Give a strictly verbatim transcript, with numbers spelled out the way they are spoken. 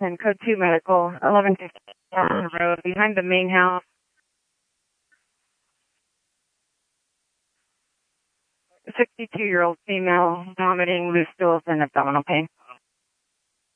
and code two medical, eleven fifty Allen Road, behind the main house. sixty-two-year-old female, vomiting, loose stools, and abdominal pain.